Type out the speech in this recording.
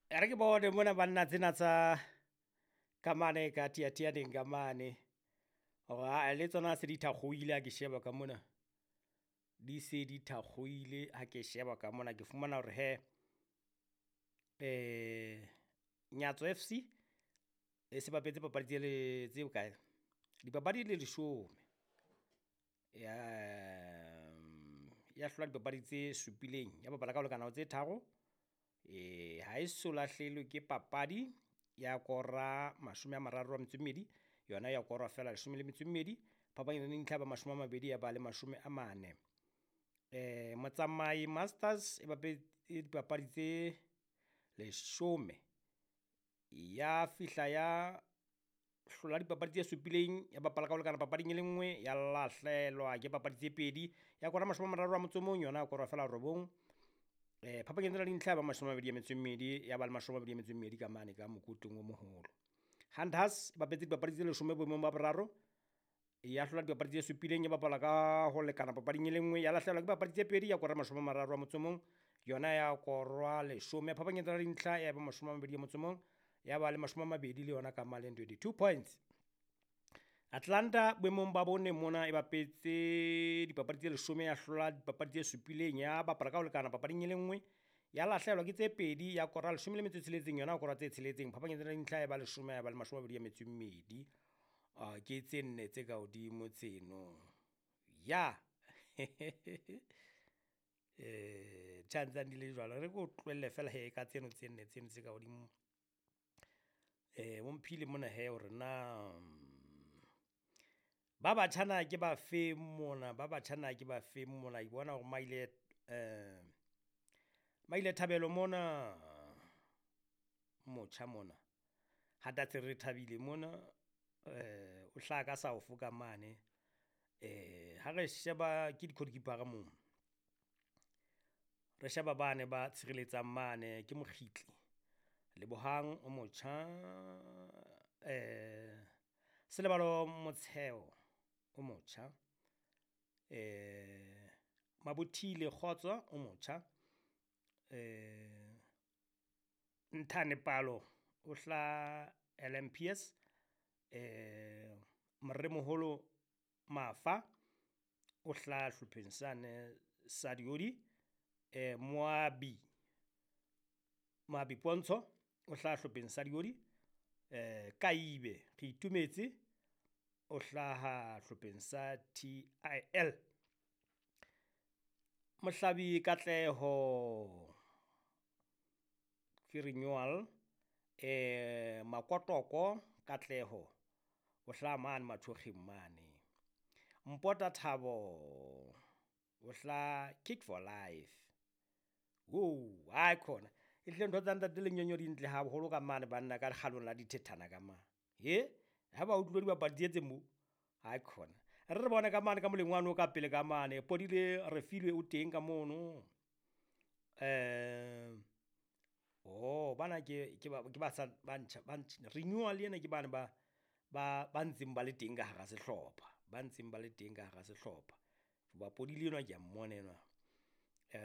re ke bone mona banna tsena tsa kamane ka tiatianeng ka mane gore le tsona se di thakgoile ha ke sheba ka mona di se di thakgoile ha ke sheba ka mona ke fumana gore he Nyatso FC e se bapetse papadi tse bokae dipapadi le 10 ya hlola dipapadi tse supileng ya bapala ka ho lekana tse tharo ha e so lahlelwe ke papadi ya kora 32 yona ya korwa fela 12 phapang e ntlha ba 20 ya ba le 40. Motsamai Masters e bapetse dipapadi tse 10 ya fihla ya hlola dipapadi tse supileng ya bapala ka ho lekana papading e le nngwe ya lahlelwa ke papadi tse 2 ya kora 31 yona ya korwa fela 9. Phapang e ntsela dintlha ba 22 ya ba le 22 ka mane ka mokoting o moholo. Hunters e bapetse dipapadi tse 10 boemong ba boraro ya hlola dipapadi tse supileng ya bapala ka ho lekana papading e le nngwe ya lahlelwa ke papadi tse 2 ya kora 31 yona ya korwa 10. Phapang e ntsela dintlha ya ba 21 ya ba le 20 le yona ka male 22 points. Atlanta boemong ba bone mona e bapetse dipapadi tse 10 ya hlola dipapadi tse supileng ya bapala ka ho lekana papading e le nngwe ya lahlelwa ke tse 2 ya kora 16 yona ya kora tse 6. Phapang e ntsela dintlha ya ba 10 ya ba le 22 ke tse 4 tse ka hodimo tseno ya tshantsa di le jwalo re go tlwelle fela he ka tseno tse 4 tseno tse ka hodimo mo mphile mona he hore na ba batjhana ke ba fe mona ke bona gore maile Thabelo mona motjha mona hata tse re thabile mona o hlaha ka South ka mane ha re sheba ke di-goalkeeper mo re sheba bane ba tshireletsang mane ke Mokgitli Lebohang o motjha Selebalo Motsheo o motjha Mabothile Kgotso o motjha Nthane Palo o hla LMPS Mremoholo Mafa o hla hlopheng sane sa Diodi Moabi Pontsho o hla hlopheng sa Diodi Kaibe re itumetse o hlaha hlopheng sa TIL Mohlabi Katleho ke renewal Makotoko Katleho o hlaha mane Mathokgeng mane Mpota Thabo o hla Kick for Life ha khona e hle ntho tsa ntate le nyonyo di ntle ha boholo ka mane banna ka kgalong la dithethana ka mane ha ba utlwe di bapadi tse mo ha khona re bone ka mane ka molengwane o ka pele ka mane Podile re filwe o teng ka mono bana ke ba sa bantjha renewal ena ke bana ba ntseng ba le teng ka hara sehlopha ba Podile ena ke a mmona ena